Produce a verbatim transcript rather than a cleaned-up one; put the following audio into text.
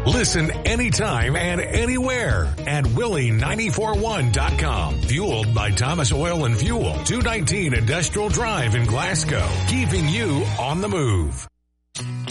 Listen anytime and anywhere at Willie nine four one dot com. Fueled by Thomas Oil and Fuel, two nineteen Industrial Drive in Glasgow. Keeping you on the move.